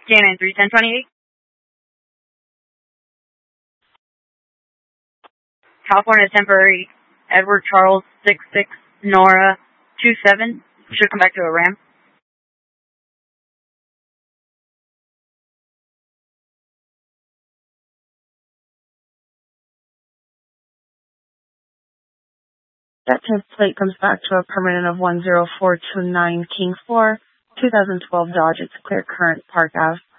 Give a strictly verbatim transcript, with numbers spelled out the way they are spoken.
J nine three ten twenty-eight. California temporary. Edward Charles six six Nora two seven. Should come back to a Ram. That tenth plate comes back to a permanent of one zero four two nine King four, two thousand twelve Dodge. It's clear current Park Ave.